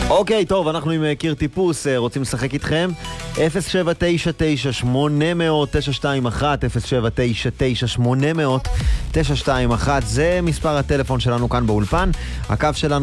אוקיי, טוב, אנחנו עם קיר טיפוס, רוצים לשחק איתכם. 0799800-921, 0799800-921, זה מספר הטלפון שלנו כאן באולפן. הקו שלנו